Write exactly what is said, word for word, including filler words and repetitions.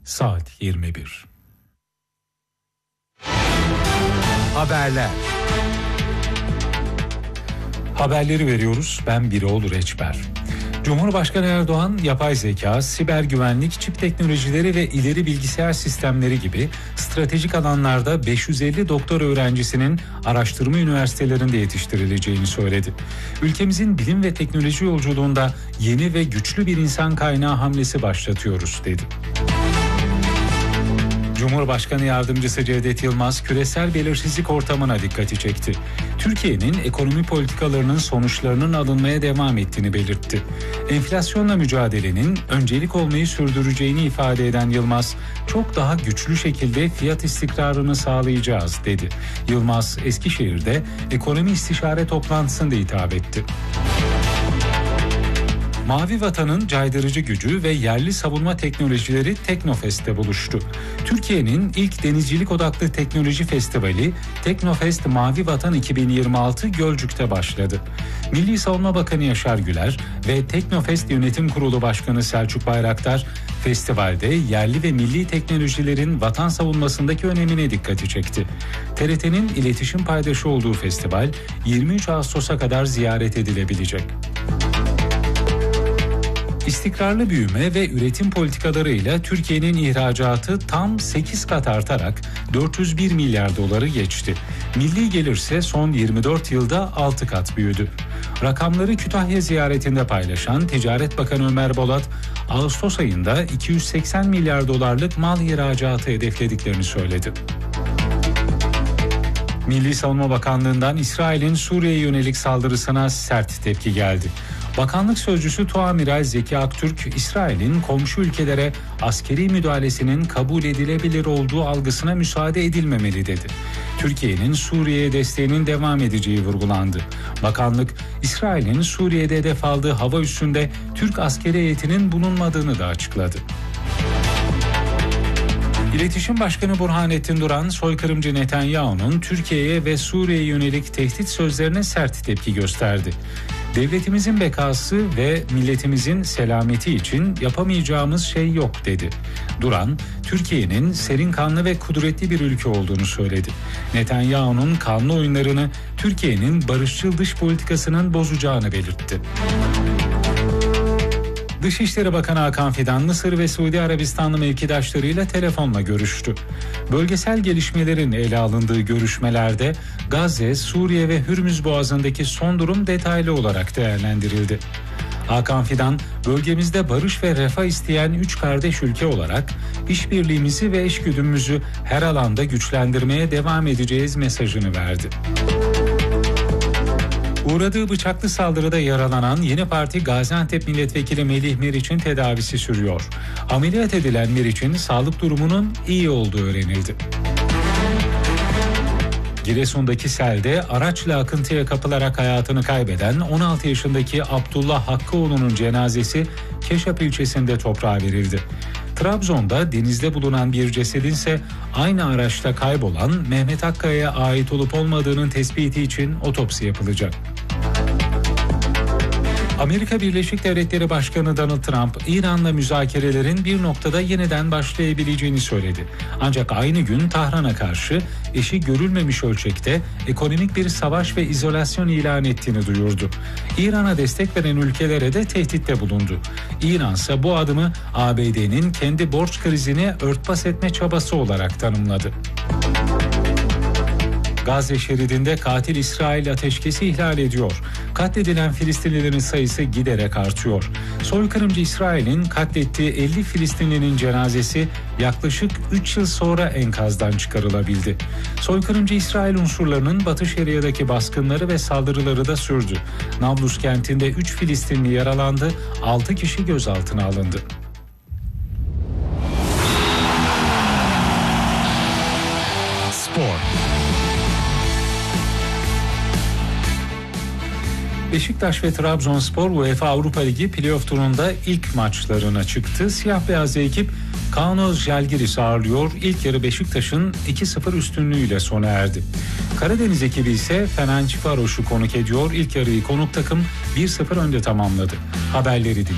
saat yirmi bir. Haberler. Haberleri veriyoruz. Ben Biroğlu Reçber. Cumhurbaşkanı Erdoğan, yapay zeka, siber güvenlik, çip teknolojileri ve ileri bilgisayar sistemleri gibi stratejik alanlarda beş yüz elli doktor öğrencisinin araştırma üniversitelerinde yetiştirileceğini söyledi. Ülkemizin bilim ve teknoloji yolculuğunda yeni ve güçlü bir insan kaynağı hamlesi başlatıyoruz, dedi. Cumhurbaşkanı Yardımcısı Cevdet Yılmaz, küresel belirsizlik ortamına dikkati çekti. Türkiye'nin ekonomi politikalarının sonuçlarının alınmaya devam ettiğini belirtti. Enflasyonla mücadelenin öncelik olmayı sürdüreceğini ifade eden Yılmaz, çok daha güçlü şekilde fiyat istikrarını sağlayacağız, dedi. Yılmaz, Eskişehir'de ekonomi istişare toplantısında hitap etti. Mavi Vatan'ın caydırıcı gücü ve yerli savunma teknolojileri Teknofest'te buluştu. Türkiye'nin ilk denizcilik odaklı teknoloji festivali Teknofest Mavi Vatan iki bin yirmi altı Gölcük'te başladı. Milli Savunma Bakanı Yaşar Güler ve Teknofest Yönetim Kurulu Başkanı Selçuk Bayraktar, festivalde yerli ve milli teknolojilerin vatan savunmasındaki önemine dikkati çekti. T R T'nin iletişim paydaşı olduğu festival yirmi üç Ağustos'a kadar ziyaret edilebilecek. İstikrarlı büyüme ve üretim politikalarıyla Türkiye'nin ihracatı tam sekiz kat artarak dört yüz bir milyar doları geçti. Milli gelirse son yirmi dört yılda altı kat büyüdü. Rakamları Kütahya ziyaretinde paylaşan Ticaret Bakanı Ömer Bolat, Ağustos ayında iki yüz seksen milyar dolarlık mal ihracatı hedeflediklerini söyledi. Milli Savunma Bakanlığı'ndan İsrail'in Suriye'ye yönelik saldırısına sert tepki geldi. Bakanlık sözcüsü Tuamiral Zeki Aktürk, İsrail'in komşu ülkelere askeri müdahalesinin kabul edilebilir olduğu algısına müsaade edilmemeli, dedi. Türkiye'nin Suriye'ye desteğinin devam edeceği vurgulandı. Bakanlık, İsrail'in Suriye'de hedef aldığı hava üssünde Türk askeri heyetinin bulunmadığını da açıkladı. İletişim Başkanı Burhanettin Duran, soykırımcı Netanyahu'nun Türkiye'ye ve Suriye'ye yönelik tehdit sözlerine sert tepki gösterdi. Devletimizin bekası ve milletimizin selameti için yapamayacağımız şey yok, dedi. Duran, Türkiye'nin serin kanlı ve kudretli bir ülke olduğunu söyledi. Netanyahu'nun kanlı oyunlarını Türkiye'nin barışçıl dış politikasının bozacağını belirtti. Dışişleri Bakanı Hakan Fidan, Mısır ve Suudi Arabistanlı mevkidaşlarıyla telefonla görüştü. Bölgesel gelişmelerin ele alındığı görüşmelerde Gazze, Suriye ve Hürmüz Boğazı'ndaki son durum detaylı olarak değerlendirildi. Hakan Fidan, bölgemizde barış ve refah isteyen üç kardeş ülke olarak işbirliğimizi ve eşgüdümümüzü her alanda güçlendirmeye devam edeceğiz mesajını verdi. Uğradığı bıçaklı saldırıda yaralanan Yeni Parti Gaziantep Milletvekili Melih Meriç'in tedavisi sürüyor. Ameliyat edilen Meriç'in sağlık durumunun iyi olduğu öğrenildi. Giresun'daki selde araçla akıntıya kapılarak hayatını kaybeden on altı yaşındaki Abdullah Hakkıoğlu'nun cenazesi Keşap ilçesinde toprağa verildi. Trabzon'da denizde bulunan bir cesedin ise aynı araçta kaybolan Mehmet Akkaya'ya ait olup olmadığının tespiti için otopsi yapılacak. Amerika Birleşik Devletleri Başkanı Donald Trump, İran'la müzakerelerin bir noktada yeniden başlayabileceğini söyledi. Ancak aynı gün Tahran'a karşı eşi görülmemiş ölçekte ekonomik bir savaş ve izolasyon ilan ettiğini duyurdu. İran'a destek veren ülkelere de tehditte bulundu. İran ise bu adımı A B D'nin kendi borç krizini örtbas etme çabası olarak tanımladı. Gazze şeridinde katil İsrail ateşkesi ihlal ediyor. Katledilen Filistinlilerin sayısı giderek artıyor. Soykırımcı İsrail'in katlettiği elli Filistinlinin cenazesi yaklaşık üç yıl sonra enkazdan çıkarılabildi. Soykırımcı İsrail unsurlarının Batı Şeria'daki baskınları ve saldırıları da sürdü. Nablus kentinde üç Filistinli yaralandı, altı kişi gözaltına alındı. Spor. Beşiktaş ve Trabzonspor UEFA Avrupa Ligi playoff turunda ilk maçlarına çıktı. Siyah beyaz ekip Kaunas Žalgiris'i ağırlıyor. İlk yarı Beşiktaş'ın iki sıfır üstünlüğüyle sona erdi. Karadeniz ekibi ise Fenerbahçe'yi konuk ediyor. İlk yarıyı konuk takım bir sıfır önde tamamladı. Haberleri